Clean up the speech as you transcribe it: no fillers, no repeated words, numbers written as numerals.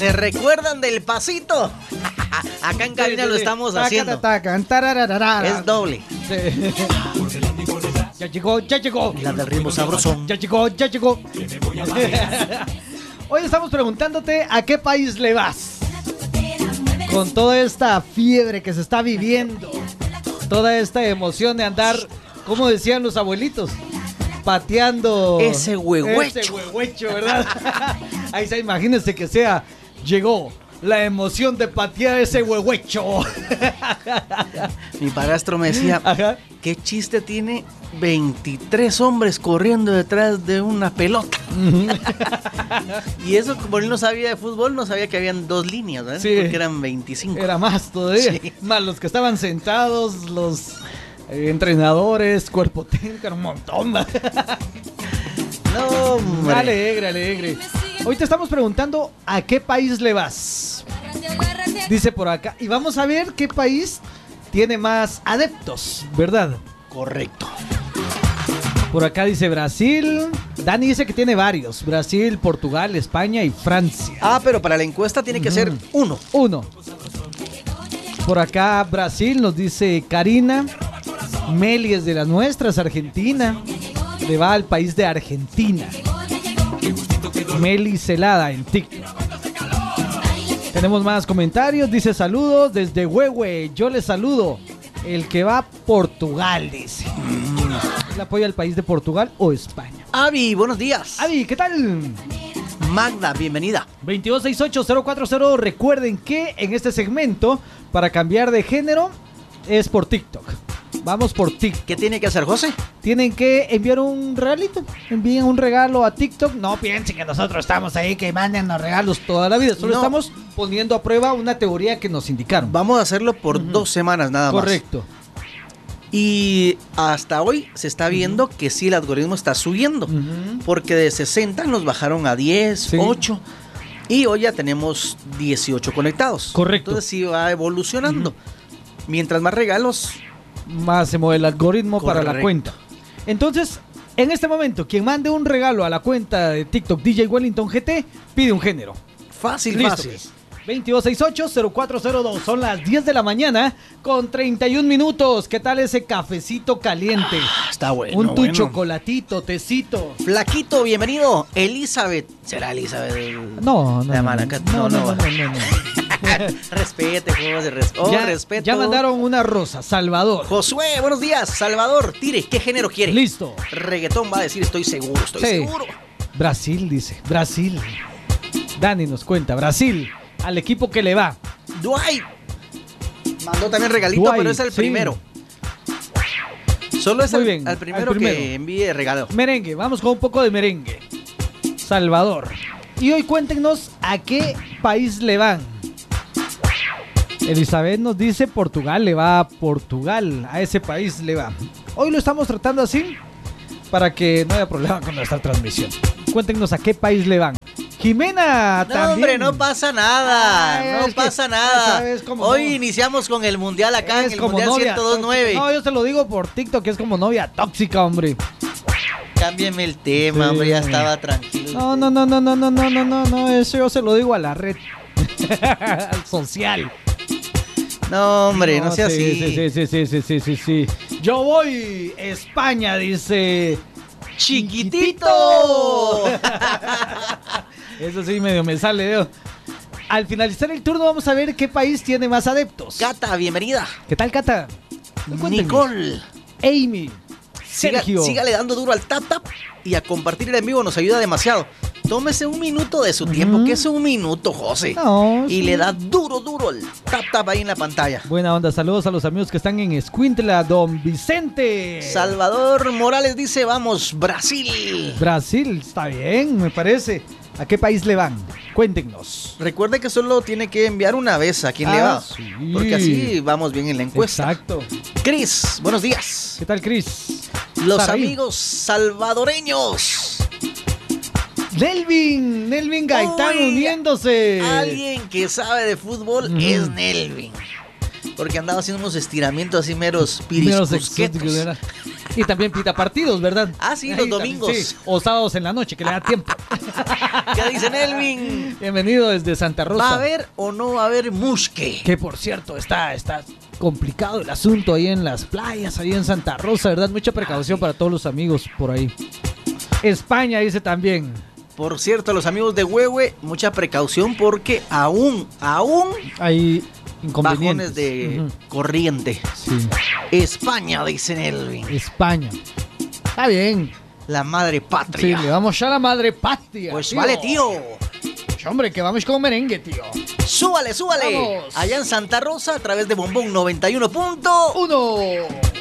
¿Se recuerdan del pasito? Acá en cabina lo estamos haciendo. Es doble. Sí. Ya llegó. La del ritmo sabrosón. Ya llegó. Hoy estamos preguntándote a qué país le vas. Con toda esta fiebre que se está viviendo, toda esta emoción de andar, como decían los abuelitos, pateando ese huehuecho. Ese huehuecho, ¿verdad? Ahí se imagínense que sea, llegó la emoción de patear ese huehuecho. Mi padrastro me decía, ajá, ¿qué chiste tiene 23 hombres corriendo detrás de una pelota? Y eso, como él no sabía de fútbol, no sabía que habían 2 líneas, ¿verdad? Sí. Porque eran 25. Era más todavía. Sí. Más los que estaban sentados, los entrenadores, cuerpo técnico, era un montón. No, hombre. Alegre. Hoy te estamos preguntando a qué país le vas. Dice por acá. Y vamos a ver qué país tiene más adeptos, ¿verdad? Correcto. Por acá dice Brasil. Dani dice que tiene varios. Brasil, Portugal, España y Francia. Ah, pero para la encuesta tiene que ser uno. Por acá Brasil, nos dice Karina. Meli es de las nuestras, Argentina. Le va al país de Argentina. Meli Celada en TikTok. Tenemos más comentarios. Dice saludos desde Huehue. Yo les saludo. El que va a Portugal, dice. ¿Él apoya al país de Portugal o España? Avi, buenos días. Avi, ¿qué tal? Magda, bienvenida. 2268-040. Recuerden que en este segmento, para cambiar de género, es por TikTok. Vamos por TikTok. ¿Qué tiene que hacer, José? Tienen que enviar un regalito. Envíen un regalo a TikTok. No piensen que nosotros estamos ahí, que manden los regalos toda la vida. Solo estamos poniendo a prueba una teoría que nos indicaron. Vamos a hacerlo por 2 semanas nada más. Correcto. Y hasta hoy se está viendo que sí, el algoritmo está subiendo. Porque de 60 nos bajaron a 10, 8. Y hoy ya tenemos 18 conectados. Correcto. Entonces sí va evolucionando. Mientras más regalos, más se mueve el algoritmo. Correcto. Para la cuenta. Entonces, en este momento, quien mande un regalo a la cuenta de TikTok DJ Wellington GT, pide un género. Fácil. 2268-0402. Son las 10 de la mañana con 31 minutos. ¿Qué tal ese cafecito caliente? Está bueno. Tu chocolatito, tecito. Flaquito, bienvenido. Elizabeth. ¿Será Elizabeth? No. Respete, José. Respeto. Ya mandaron una rosa. Salvador. Josué, buenos días. Salvador, tire. ¿Qué género quiere? Listo. Reggaetón va a decir, estoy seguro. Brasil, dice. Brasil. Dani nos cuenta. Brasil. Al equipo que le va. Dwight. Mandó también regalito, pero es el primero. Solo es al primero que envíe regalo. Merengue, vamos con un poco de merengue. Salvador. Y hoy cuéntenos a qué país le van. Elizabeth nos dice Portugal, le va a Portugal. A ese país le va. Hoy lo estamos tratando así para que no haya problema con nuestra transmisión. Cuéntenos a qué país le van. Jimena también. No, hombre, no pasa nada. No pasa nada. Hoy iniciamos con el mundial acá en el mundial 102.9. No, yo se lo digo por TikTok, que es como novia tóxica, hombre. Cámbiame el tema, hombre, ya estaba tranquilo. No, eso yo se lo digo a la red. Al social. No, hombre, no sea así. Sí. Yo voy España, dice Chiquitito. Eso sí, medio me sale. Al finalizar el turno vamos a ver qué país tiene más adeptos. Cata, bienvenida. ¿Qué tal, Cata? Nicole. Amy. Sergio. Sígale dando duro al tap y a compartir el en vivo, nos ayuda demasiado. Tómese un minuto de su tiempo, que es un minuto, José. Y le da duro el tap ahí en la pantalla. Buena onda, saludos a los amigos que están en Escuintla, Don Vicente. Salvador Morales dice, vamos, Brasil. Brasil, está bien, me parece. ¿A qué país le van? Cuéntenos. Recuerde que solo tiene que enviar una vez a quién le va. Sí. Porque así vamos bien en la encuesta. Exacto. Cris, buenos días. ¿Qué tal, Cris? Los amigos salvadoreños. Nelvin Gaitán uniéndose. Alguien que sabe de fútbol es Nelvin. Porque andaba haciendo unos estiramientos así meros piriscusquetos. Y también pita partidos, ¿verdad? Ah, sí, los domingos. También, sí. O sábados en la noche, que le da tiempo. ¿Qué dicen, Elvin? Bienvenido desde Santa Rosa. ¿Va a haber o no va a haber musque? Que por cierto, está complicado el asunto ahí en las playas, ahí en Santa Rosa, ¿verdad? Mucha precaución para todos los amigos por ahí. España dice también. Por cierto, los amigos de Huehue, mucha precaución porque aún hay inconvenientes. bajones de corriente. Sí. España, dicen Elvin. España. Está bien. La madre patria. Sí, le vamos a la madre patria. Pues tío. vale, tío. Hombre, que vamos con merengue, tío. Súbale. Vamos. Allá en Santa Rosa, a través de Bombón 91.1.